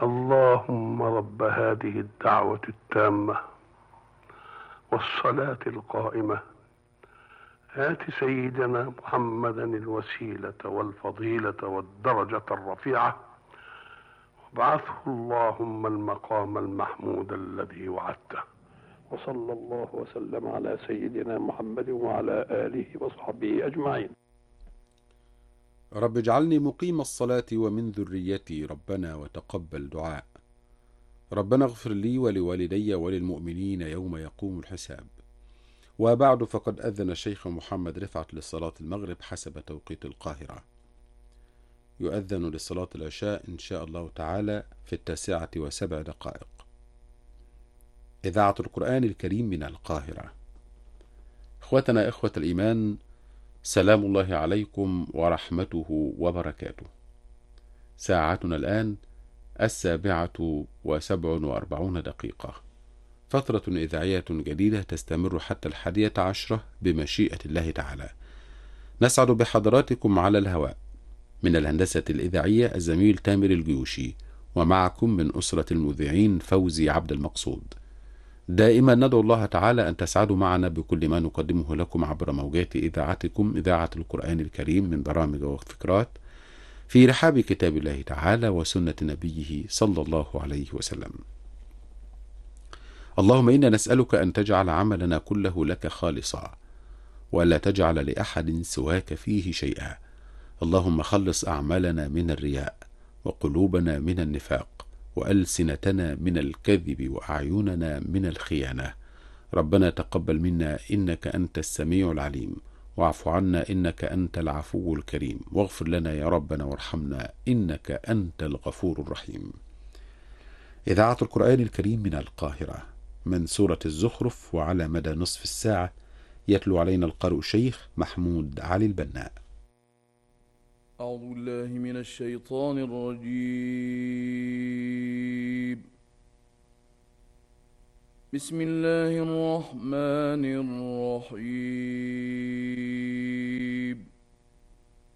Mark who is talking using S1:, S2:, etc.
S1: اللهم رب هذه الدعوة التامة والصلاة القائمة آت سيدنا محمدا الوسيلة والفضيلة والدرجة الرفيعة وابعثه اللهم المقام المحمود الذي وعدته. وصلى الله وسلم على سيدنا محمد وعلى آله وصحبه أجمعين.
S2: رب اجعلني مقيم الصلاة ومن ذريتي ربنا وتقبل دعاء. ربنا اغفر لي ولوالدي وللمؤمنين يوم يقوم الحساب. وبعد، فقد أذن الشيخ محمد رفعت لصلاة المغرب حسب توقيت القاهرة. يؤذن لصلاة العشاء إن شاء الله تعالى في 9:07. إذاعة القرآن الكريم من القاهرة. إخوتنا إخوة الإيمان، سلام الله عليكم ورحمته وبركاته. ساعتنا الآن 7:47. فترة إذاعية جديدة تستمر حتى 11 بمشيئة الله تعالى. نسعد بحضراتكم على الهواء من الهندسة الإذاعية الزميل تامر الجيوشي، ومعكم من أسرة المذيعين فوزي عبد المقصود. دائما ندعو الله تعالى أن تسعدوا معنا بكل ما نقدمه لكم عبر موجات إذاعتكم إذاعة القرآن الكريم من برامج وفكرات في رحاب كتاب الله تعالى وسنة نبيه صلى الله عليه وسلم. اللهم إنا نسألك أن تجعل عملنا كله لك خالصا، ولا تجعل لأحد سواك فيه شيئا. اللهم خلص أعمالنا من الرياء، وقلوبنا من النفاق، وألسنتنا من الكذب، وأعيننا من الخيانة. ربنا تقبل منا إنك أنت السميع العليم، واعف عنا إنك أنت العفو الكريم، واغفر لنا يا ربنا وارحمنا إنك أنت الغفور الرحيم. إذاعة القرآن الكريم من القاهرة، من سورة الزخرف، وعلى مدى نصف الساعة يتلو علينا القارئ الشيخ محمود علي البناء.
S3: أعوذ بالله من الشيطان الرجيم. بسم الله الرحمن الرحيم.